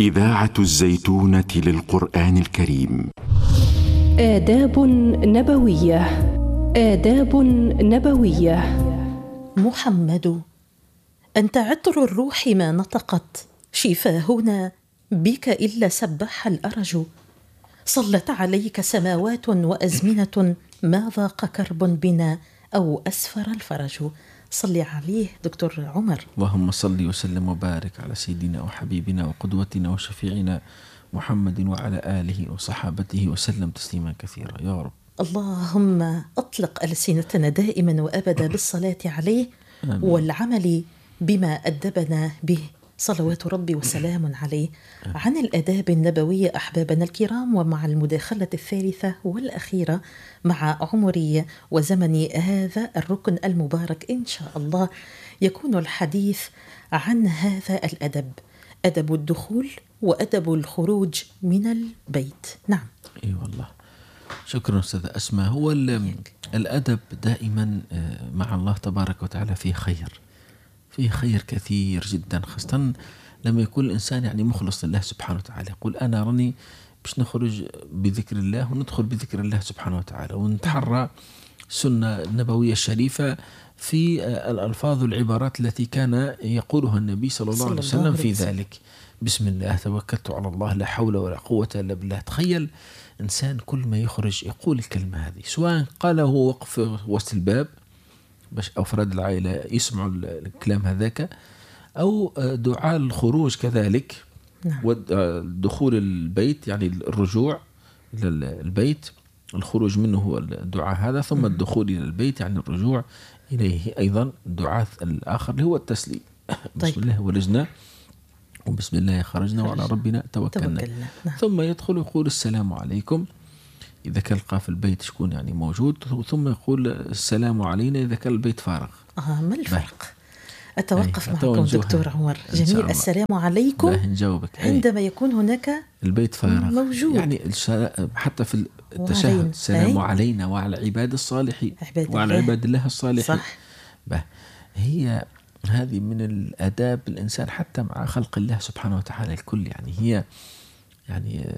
إذاعة الزيتونة للقرآن الكريم. آداب نبوية. آداب نبوية. محمد، أنت عطر الروح ما نطقت شفاهنا بك إلا سبح الأرج. صلت عليك سماوات وأزمنة ما ضاق كرب بنا أو أسفر الفرج. صلي عليه دكتور عمر. اللهم صل وسلم وبارك على سيدنا وحبيبنا وقدوتنا وشفيعنا محمد وعلى آله وصحابته وسلم تسليما كثيرا يا رب. اللهم أطلق ألسنتنا دائما وأبدا بالصلاة عليه آمين. والعمل بما أدبنا به صلوات ربي وسلام عليه. عن الآداب النبوية أحبابنا الكرام، ومع المداخلة الثالثة والأخيرة مع عمري وزمني هذا الركن المبارك إن شاء الله، يكون الحديث عن هذا الأدب، أدب الدخول وأدب الخروج من البيت. نعم. أي والله، شكرا أستاذ أسماء. هو الأدب دائما مع الله تبارك وتعالى فيه خير كثير جدا، خاصة لما يكون الإنسان يعني مخلص لله سبحانه وتعالى. يقول أنا راني باش نخرج بذكر الله وندخل بذكر الله سبحانه وتعالى، ونتحرى السنة النبوية الشريفة في الألفاظ والعبارات التي كان يقولها النبي صلى الله عليه وسلم في ذلك. بسم الله توكلت على الله لا حول ولا قوة إلا بالله. تخيل إنسان كل ما يخرج يقول الكلمة هذه، سواء قاله وقف وسط الباب باش أفراد العائلة يسمعوا الكلام هذاك، أو دعاء الخروج كذلك. نعم. ودخول البيت يعني الرجوع إلى البيت، الخروج منه هو الدعاء هذا، ثم الدخول إلى البيت يعني الرجوع إليه أيضا. الدعاء الآخر اللي هو التسليم. بسم الله ولجنا وبسم الله خرجنا وعلى ربنا توكلنا. نعم. ثم يدخل يقول السلام عليكم إذا كان لقى في البيت شكون يعني موجود، ثم يقول السلام علينا إذا كان البيت فارغ. ما الفرق؟ أتوقف معكم دكتور عمر. جميل. السلام عليكم نجاوبك عندما يكون هناك البيت فارغ موجود، يعني حتى في التشهد السلام علينا وعلى عباد الصالحين وعلى عباد الله الصالحين. صح. هي هذه من الآداب الإنسان حتى مع خلق الله سبحانه وتعالى الكل. يعني هي يعني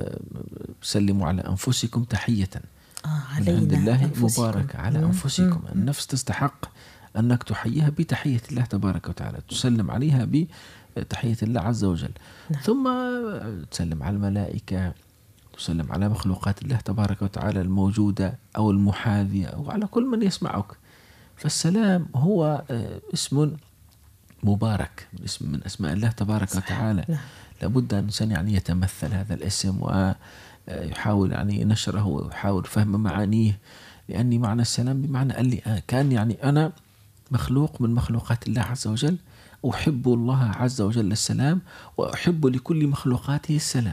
سلموا على أنفسكم تحية من عند الله مباركة على أنفسكم. النفس تستحق أنك تحييها بتحية الله تبارك وتعالى، تسلم عليها بتحية الله عز وجل. نعم. ثم تسلم على الملائكة، تسلم على مخلوقات الله تبارك وتعالى الموجودة أو المحاذية أو على كل من يسمعك. فالسلام هو اسم مبارك، اسم من أسماء الله تبارك وتعالى. نعم. لابد أن الإنسان يعني يتمثل هذا الاسم ويحاول يعني نشره ويحاول فهم معانيه، لأني معنى السلام بمعنى كان يعني أنا مخلوق من مخلوقات الله عز وجل، أحب الله عز وجل السلام وأحب لكل مخلوقاته السلام.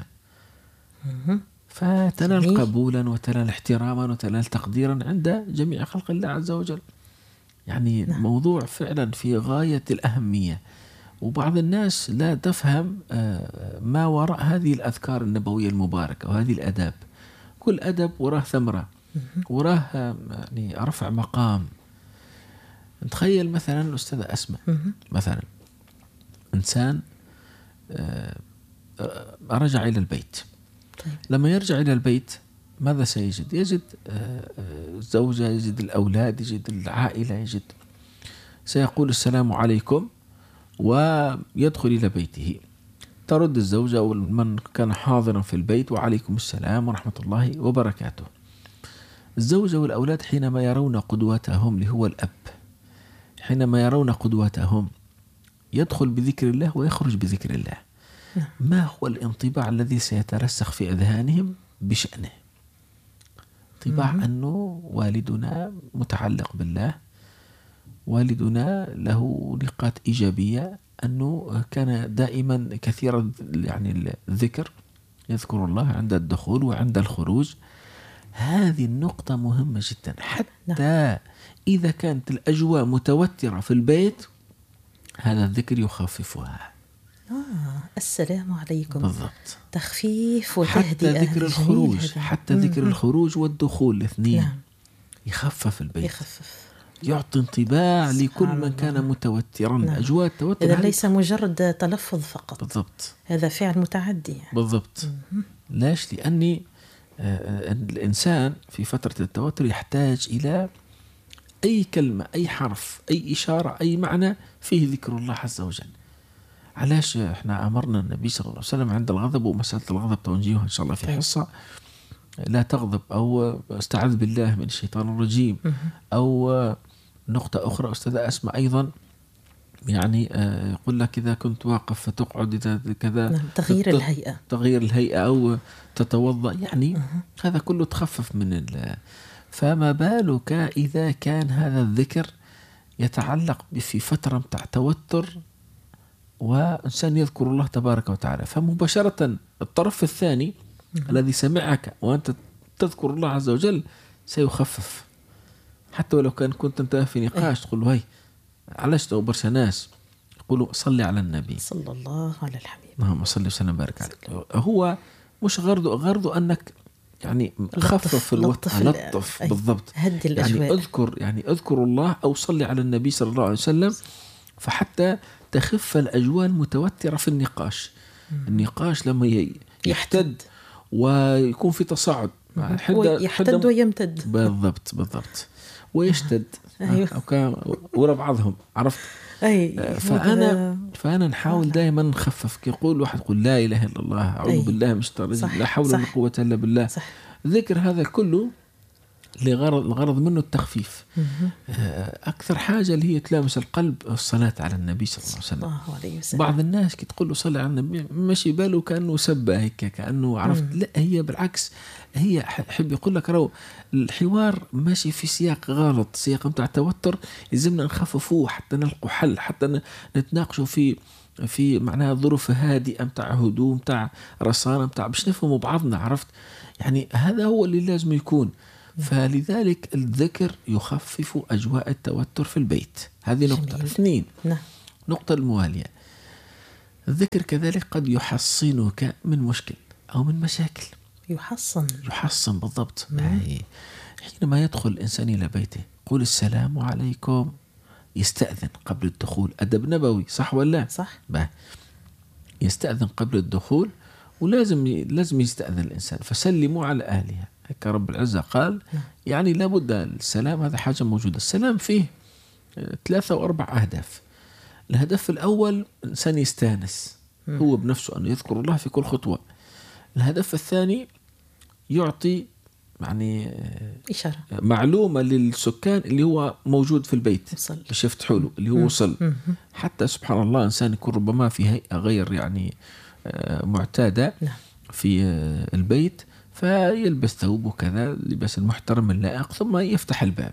فتنال قبولا وتنال احتراما وتنال تقديرا عند جميع خلق الله عز وجل. يعني نعم. موضوع فعلا في غاية الأهمية، وبعض الناس لا تفهم ما وراء هذه الأذكار النبوية المباركة وهذه الأداب. كل أدب وراه ثمرة، وراه يعني رفع مقام. نتخيل مثلا الأستاذ أسماء، مثلا إنسان رجع إلى البيت. طيب. لما يرجع إلى البيت ماذا سيجد؟ يجد الزوجة، يجد الأولاد، يجد العائلة، سيقول السلام عليكم ويدخل إلى بيته. ترد الزوجة أو من كان حاضرا في البيت وعليكم السلام ورحمة الله وبركاته. الزوجة والأولاد حينما يرون قدوتهم اللي هو الأب، حينما يرون قدوتهم يدخل بذكر الله ويخرج بذكر الله. ما هو الانطباع الذي سيترسخ في أذهانهم بشأنه؟ انطباع أنه والدنا متعلق بالله، والدنا له نقاط إيجابية، أنه كان دائما كثيرا يعني الذكر، يذكر الله عند الدخول وعند الخروج. هذه النقطة مهمة جدا، حتى إذا كانت الأجواء متوترة في البيت هذا الذكر يخففها. السلام عليكم. بالضبط. تخفيف وتهدئة. حتى ذكر الخروج والدخول الاثنين. نعم. يخفف البيت. يعطي انطباع لكل من كان متوترا. نعم. أجواء التوتر إذا ليس مجرد تلفظ فقط. بالضبط. هذا فعل متعدي. بالضبط. ليش؟ لأني الإنسان في فترة التوتر يحتاج إلى أي كلمة، أي حرف، أي إشارة، أي معنى فيه ذكر الله عز وجل. علاش احنا أمرنا النبي صلى الله عليه وسلم عند الغضب، ومسألة الغضب توجيهها إن شاء الله في حصة، لا تغضب، أو استعذ بالله من الشيطان الرجيم، أو نقطة أخرى أستاذ أسمع أيضا يعني يقول لك إذا كنت واقف فتقعد، إذا كذا تغيير الهيئة، تغيير الهيئة، أو تتوضأ، يعني هذا كله تخفف من فما بالك إذا كان هذا الذكر يتعلق في فترة متاع توتر وإنسان يذكر الله تبارك وتعالى، فمباشرة الطرف الثاني الذي سمعك وأنت تذكر الله عز وجل سيخفف. حتى ولو كنت أنت في نقاش تقول له هاي علاش برشا ناس يقولوا صلي على النبي صلى الله على الحبيب اللهم صل وسلم بارك عليه، هو مش غرضه أنك يعني خفف الوتر، لطف بالضبط، هدي الأجواء، يعني اذكر الله أو صلي على النبي صلى الله عليه وسلم، فحتى تخف الأجواء المتوترة في النقاش. النقاش لما يحتد ويكون في تصاعد، يحتد ويمتد، بالضبط ويشتد ورا بعضهم، عرفت؟ فأنا نحاول دائما نخفف. كي يقول واحد يقول لا إله إلا الله، أعوذ بالله من الشيطان الرجيم، لا حول ولا قوة إلا بالله، ذكر هذا كله الغرض منه التخفيف. أكثر حاجة اللي هي تلامس القلب الصلاة على النبي صلى الله عليه وسلم. بعض الناس كي تقول له صلي على النبي ماشي باله كأنه سبه هيك، كأنه عرفت، لا هي بالعكس، هي حب يقول لك رو الحوار ماشي في سياق غلط، سياق متاع توتر، يلزمنا نخففوه حتى نلقوا حل، حتى نتناقشوا في معناها ظروف هادئة متاع هدوء، متاع رصانة، متاع باش نفهموا بعضنا، عرفت؟ يعني هذا هو اللي لازم يكون. فلذلك الذكر يخفف أجواء التوتر في البيت. هذه نقطة. 2 نقطة الموالية، الذكر كذلك قد يحصنك من مشكل أو من مشاكل. يحصن بالضبط. حينما يدخل الإنسان إلى بيته قول السلام عليكم، يستأذن قبل الدخول، أدب نبوي، صح ولا؟ صح. يستأذن قبل الدخول، ولازم يستأذن الإنسان، فسلموا على أهلها، هيك رب العزة قال. يعني لابد السلام، هذا حاجة موجودة. السلام فيه 3 أو 4 أهداف. الهدف الأول الإنسان يستانس هو بنفسه، أنه يذكر الله في كل خطوة. الهدف الثاني يعطي يعني إشارة، معلومة للسكان اللي هو موجود في البيت باش يفتحوا له، اللي هو وصل. حتى سبحان الله إنسان يكون ربما في هيئة غير يعني معتادة في البيت، فيلبس ثوب وكذا، لباس المحترم اللائق، ثم يفتح الباب.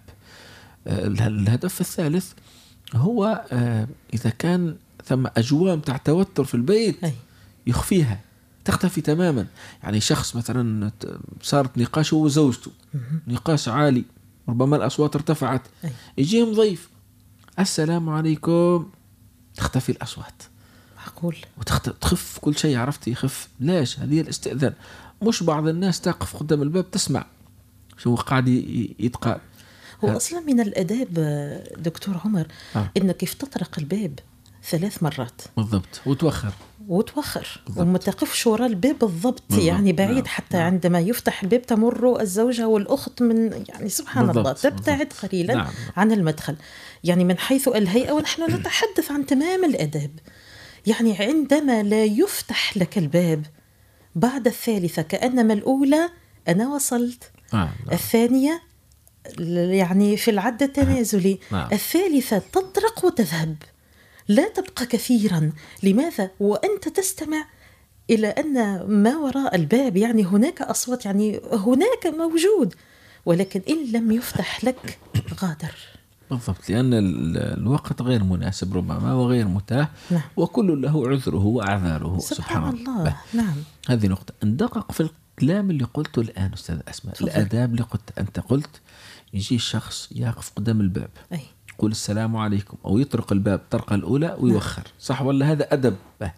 الهدف الثالث هو إذا كان ثم أجواء متاع توتر في البيت يخفيها، تختفي تماما. يعني شخص مثلا صارت نقاش هو وزوجته، نقاش عالي، ربما الأصوات ارتفعت، يجيهم ضيف، السلام عليكم، تختفي الأصوات، معقول، وتخف كل شيء، عرفت؟ يخف. ليش؟ هذه الاستئذان. مش بعض الناس تقف قدام الباب تسمع شو قاعد يتقال. هو أصلا من الأداب دكتور عمر إنك تطرق الباب 3 مرات بالضبط، وتوخر وما تقفش وراء الباب بالضبط. يعني بعيد حتى عندما يفتح الباب تمر الزوجة والأخت من، يعني سبحان الله، تبتعد قليلا عن المدخل، يعني من حيث الهيئة. ونحن نتحدث عن تمام الأداب. يعني عندما لا يفتح لك الباب بعد 3 كأنما الأولى أنا وصلت، الثانية يعني في العد التنازلي، الثالثة تطرق وتذهب، لا تبقى كثيرا. لماذا؟ وأنت تستمع إلى أن ما وراء الباب يعني هناك أصوات، يعني هناك موجود، ولكن إن لم يفتح لك غادر. بالضبط، لأن الوقت غير مناسب ربما وغير متاح. وكل له عذره وأعذاره سبحان الله. هذه نقطة. ندقق في الكلام اللي قلته الآن أستاذ أسماء، الآداب اللي أنت قلت. يجي الشخص يقف قدام الباب، يقول السلام عليكم، أو يطرق الباب طرقة الأولى ويوخر، صح ولا؟ هذا أدب.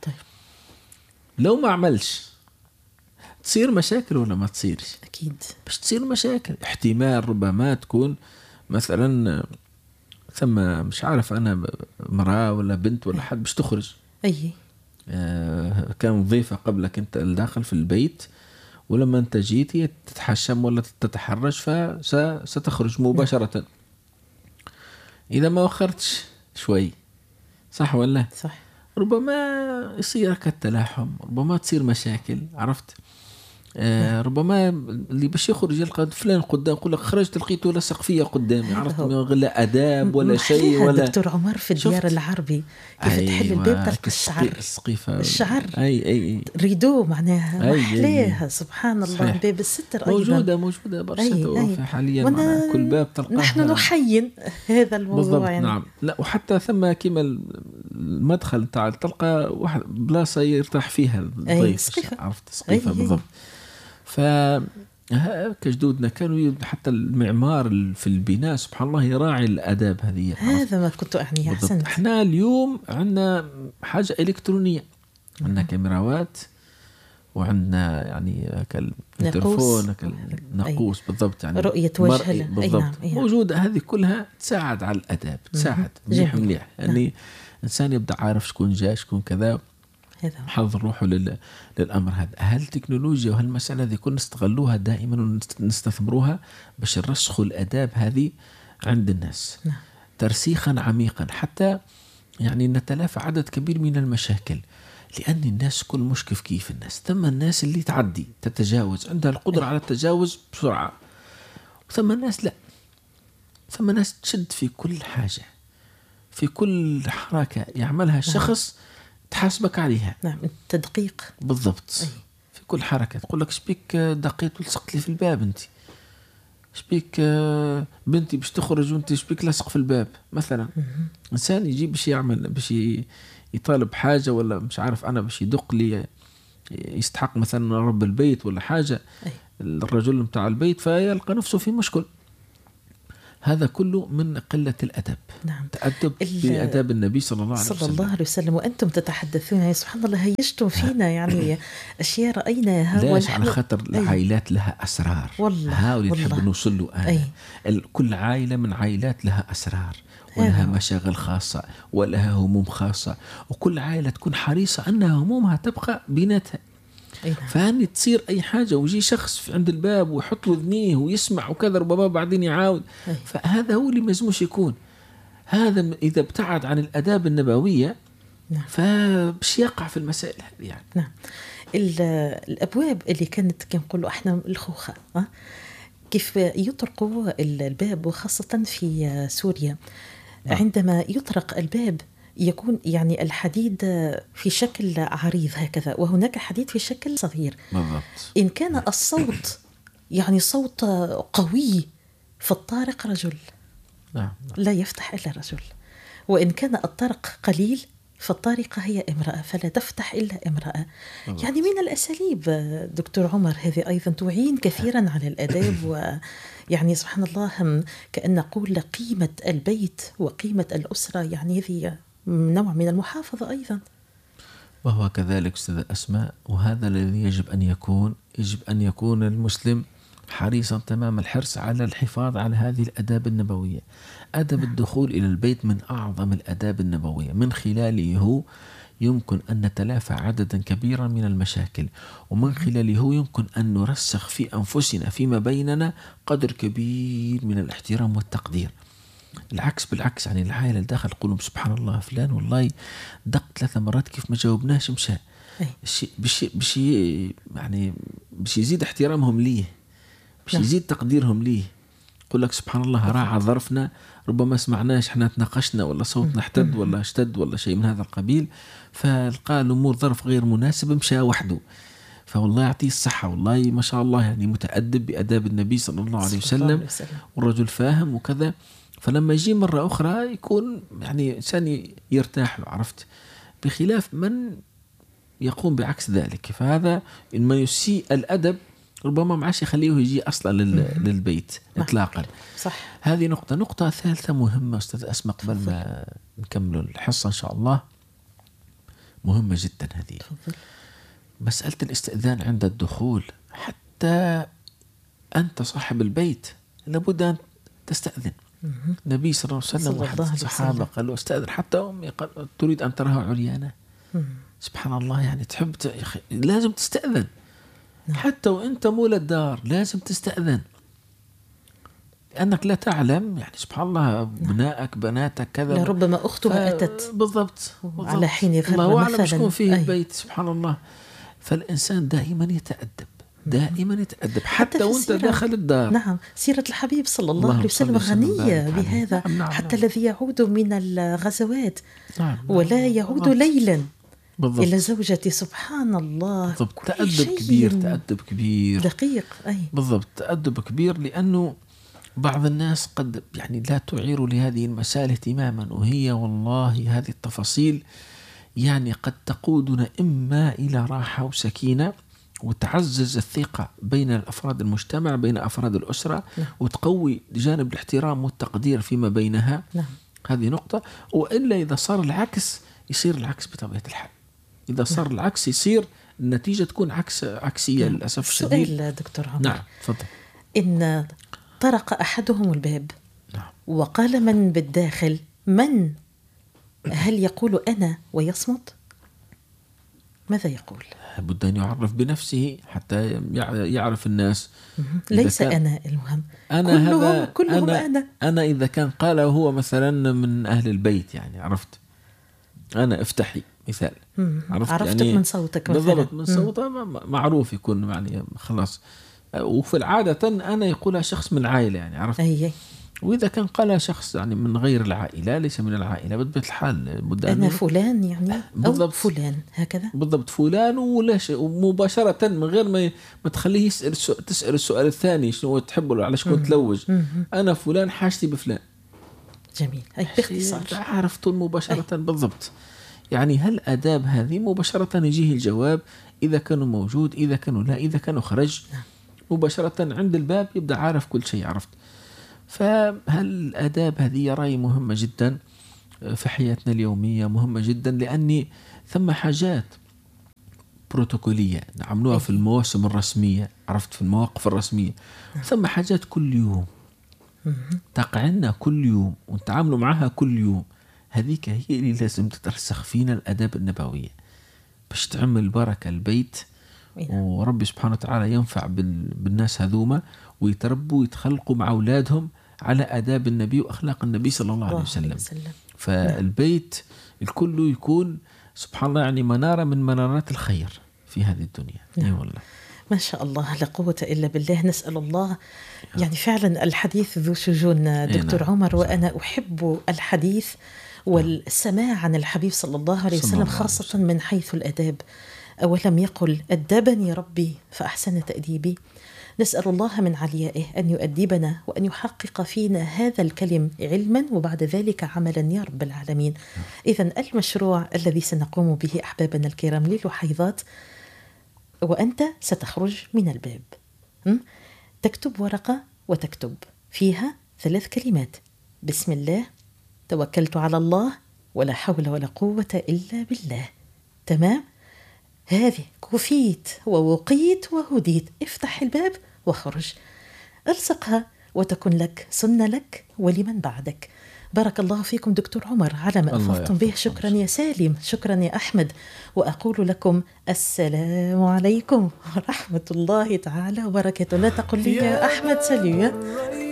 لو ما عملش تصير مشاكل ولا ما تصيرش؟ أكيد باش تصير مشاكل. احتمال ربما تكون مثلا ثم مش عارف أنا مرأة ولا بنت ولا حد باش تخرج، أي كان ضيفة قبلك أنت الداخل في البيت، ولما أنت جيت هي تتحشم ولا تتحرج فستخرج مباشرة. إذا ما وخرتش شوي، صح ولا؟ صح. ربما يصير كالتلاحم، ربما تصير مشاكل، عرفت؟ ربما اللي باش يخرج يلقى فلان قدام، يقول لك خرجت لقيته لاصق فيا قدامي، عرفت؟ لا اداب ولا شيء ولا. دكتور عمر في الديار العربي كيف تحل الباب تلقى الشعر، الشعر اي ريدو معناها محلاه، سبحان الله. باب الستر موجوده برشا حاليا، معناها كل باب تلقاه. نحن نحين هذا الموضوع يعني. نعم. لا وحتى ثم كيما المدخل تاع تلقى واحد بلاصه يرتاح فيها الضيف، عرفت؟ سقيفه بالضبط. كجدودنا كانوا حتى المعمار في البناء سبحان الله يراعي الآداب هذه. هذا ما كنت أعنيه. أحسنت. احنا اليوم عندنا حاجة إلكترونية، عندنا كاميراوات وعندنا يعني التلفون ناقوس بالضبط، يعني رؤية وجه بالضبط موجودة. هذه كلها تساعد على الآداب، تساعد مليح يعني إنسان يبدأ عارف شكون جاء شكون كذا، حضر روحه للأمر هذا. هل التكنولوجيا وهالمسألة هذه كنا نستغلوها دائما ونستثمروها باش نرسخوا الآداب هذه عند الناس ترسيخا عميقا، حتى يعني نتلافى عدد كبير من المشاكل. لأن الناس كل مش كيف الناس، ثم الناس اللي تعدي تتجاوز، عندها القدرة على التجاوز بسرعة، ثم الناس لا، ثم ناس تشد في كل حاجة، في كل حركة يعملها الشخص تحاسبك عليها. نعم، التدقيق بالضبط. في كل حركة تقول لك شبيك دقيت ولصقت لي في الباب، انت شبيك بنتي باش تخرج وانت شبيك لصق في الباب مثلا. إنسان يجي باش يعمل باش يطالب حاجة ولا مش عارف أنا باش يدق لي يستحق مثلا رب البيت ولا حاجة، الرجل متاع البيت، فيلقى نفسه في مشكل. هذا كله من قلة الأدب. نعم. تأدب بأداب النبي صلى الله عليه وسلم. وأنتم تتحدثون يعني سبحان الله هيجتم فينا يعني أشياء رأيناها. ليش؟ على خاطر العائلات لها أسرار، هاولي نحب نوصل له أنا. كل عائلة من عائلات لها أسرار ولها مشاغل خاصة ولها هموم خاصة، وكل عائلة تكون حريصة أنها همومها تبقى بيناتها. فهني تصير أي حاجة ويجي شخص عند الباب ويحط وذنيه ويسمع وكذا، ربما بعدين يعاود. فهذا هو اللي مزموش يكون. هذا إذا ابتعد عن الآداب النبوية فبش يقع في المسائل هذه يعني. نعم. الأبواب اللي كانت كنقولوا احنا الخوخة، كيف يطرقوا الباب، وخاصة في سوريا عندما يطرق الباب يكون يعني الحديد في شكل عريض هكذا، وهناك حديد في شكل صغير. بالضبط. إن كان الصوت يعني صوت قوي فالطارق رجل، لا يفتح إلا رجل، وإن كان الطرق قليل فالطارقة هي امرأة فلا تفتح إلا امرأة. يعني من الأساليب دكتور عمر هذه أيضا تعين كثيرا على الأداب، ويعني سبحان الله كأن نقول قيمة البيت وقيمة الأسرة، يعني هذه نوع من المحافظة أيضا. وهو كذلك أستاذ أسماء، وهذا الذي يجب أن يكون المسلم حريصا تمام الحرص على الحفاظ على هذه الآداب النبوية. أدب الدخول إلى البيت من أعظم الآداب النبوية، من خلاله يمكن أن نتلافى عددا كبيرا من المشاكل، ومن خلاله يمكن أن نرسخ في أنفسنا فيما بيننا قدر كبير من الاحترام والتقدير. بالعكس يعني العائلة الداخل يقولون سبحان الله فلان والله دق 3 مرات كيف ما جاوبناش مشى، يعني بش يزيد احترامهم ليه، بش يزيد تقديرهم ليه. يقول لك سبحان الله راعى ظرفنا، ربما سمعناش احنا تناقشنا ولا صوتنا احتد ولا اشتد ولا شيء من هذا القبيل، فلقى الأمور ظرف غير مناسب مشى وحده، فوالله يعطيه الصحة، والله ما شاء الله يعني متأدب بأداب النبي صلى الله عليه وسلم، والرجل فاهم وكذا. فلما يجي مرة أخرى يكون يعني إنسان يرتاح له، عرفت؟ بخلاف من يقوم بعكس ذلك، فهذا إنما يسيء الأدب ربما معاش يخليه يجي أصلا للبيت إطلاقا. صح. هذه نقطة ثالثة مهمة أستاذ أسماء قبل ما نكمل الحصة إن شاء الله، مهمة جدا هذه. مسألة الاستئذان عند الدخول، حتى أنت صاحب البيت لابد أن تستأذن. النبي صلى الله عليه وسلم وحديث الصحابة قالوا استأذن حتى أمي قال تريد أن تراها عريانة. سبحان الله، يعني تحب لازم تستأذن. حتى وأنت مولى الدار لازم تستأذن، لأنك لا تعلم، يعني سبحان الله أبنائك بناتك كذا، لربما أختها أتت بالضبط على حين غير الله أعلم شكون فيه البيت. سبحان الله. فالإنسان دائما يتأدب، دائما يتأدب حتى وانت داخل الدار. نعم، سيرة الحبيب صلى الله عليه وسلم غنية بهذا. نعم. حتى الذي يعود من الغزوات ولا يعود ليلا بالضبط. إلى زوجتي، سبحان الله. بالضبط. تأدب كبير، تأدب كبير دقيق. بالضبط، تأدب كبير، لأنه بعض الناس قد يعني لا تعير لهذه المسائل اهتماما، وهي والله هذه التفاصيل يعني قد تقودنا إما إلى راحة وسكينة، وتعزز الثقة بين الأفراد المجتمع، بين أفراد الأسرة، وتقوي جانب الاحترام والتقدير فيما بينها. هذه نقطة. وإلا إذا صار العكس يصير العكس بطبيعة الحال. إذا صار العكس يصير النتيجة تكون عكسية للأسف الشديد. سؤال دكتور عمر. نعم تفضل. إن طرق أحدهم الباب وقال من بالداخل من، هل يقول أنا ويصمت؟ ماذا يقول؟ بد أن يعرف بنفسه حتى يعرف الناس. ليس أنا المهم، أنا كلهم أنا إذا كان قال هو مثلا من أهل البيت، يعني عرفت، أنا افتحي مثال، عرفتك يعني من صوتك بالضبط، من صوته معروف يكون يعني خلاص. وفي العادة أنا يقولها شخص من العائلة، يعني عرفت. وإذا كان قال شخص يعني من غير العائلة، ليس من العائلة، بطبيعة الحال أنا فلان يعني بالضبط، أو فلان هكذا بالضبط، فلان، ولا مباشرة من غير ما تخليه تسأل السؤال الثاني شنو تحبه، على شكون تلوج. أنا فلان حاجتي بفلان. جميل. باختصار عرفت مباشرة. بالضبط. يعني هل آداب هذه مباشرة يجيه الجواب إذا كانوا موجود، إذا كانوا لا، إذا كانوا خرج مباشرة عند الباب يبدأ عارف كل شيء. عرفت. فهل الآداب هذه رأي مهمة جدا في حياتنا اليومية، مهمة جدا، لأني ثم حاجات بروتوكولية نعملوها في المواسم الرسمية، عرفت، في المواقف الرسمية، ثم حاجات كل يوم تقعنا كل يوم ونتعاملوا معها كل يوم. هذيك هي اللي لازم تترسخ فينا الآداب النبوية باش تعمل بركة البيت، وربي سبحانه وتعالى ينفع بالناس هذوما، ويتربوا ويتخلقوا مع أولادهم على آداب النبي وأخلاق النبي صلى الله عليه وسلم. فالبيت الكل يكون سبحان الله يعني منارة من منارات الخير في هذه الدنيا. أي والله ما شاء الله، لا قوة إلا بالله. نسأل الله، يعني فعلا الحديث ذو شجون دكتور عمر، وأنا أحب الحديث والسماع عن الحبيب صلى الله عليه وسلم، خاصة من حيث الأداب. أولم يقل أدبني ربي فأحسن تأديبي؟ نسأل الله من عليائه أن يؤدبنا وأن يحقق فينا هذا الكلم علما وبعد ذلك عملا يا رب العالمين. إذن المشروع الذي سنقوم به أحبابنا الكرام للحيضات، وأنت ستخرج من الباب تكتب ورقة وتكتب فيها 3 كلمات: بسم الله، توكلت على الله، ولا حول ولا قوة إلا بالله. تمام؟ هذه كفيت ووقيت وهديت. افتح الباب واخرج، الصقها وتكن لك سنة لك ولمن بعدك. بارك الله فيكم دكتور عمر على ما أفضتم به. شكرا يا سالم، شكرا يا أحمد، وأقول لكم السلام عليكم ورحمة الله تعالى وبركاته. لا تقل لي يا أحمد سليم.